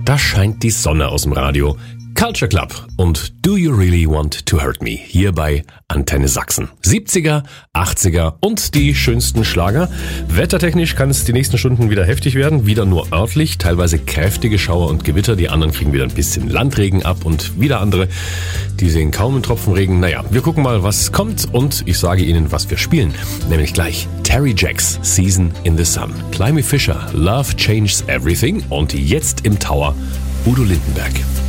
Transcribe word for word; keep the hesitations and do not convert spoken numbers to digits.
da scheint die Sonne aus dem Radio. Culture Club und Do You Really Want to Hurt Me hier bei Antenne Sachsen. siebziger, achtziger und die schönsten Schlager. Wettertechnisch kann es die nächsten Stunden wieder heftig werden, wieder nur örtlich, teilweise kräftige Schauer und Gewitter. Die anderen kriegen wieder ein bisschen Landregen ab und wieder andere, die sehen kaum einen Tropfen Regen. Naja, wir gucken mal, was kommt und ich sage Ihnen, was wir spielen. Nämlich gleich Terry Jacks, Season in the Sun. Climby Fisher, Love Changes Everything und jetzt im Tower Udo Lindenberg.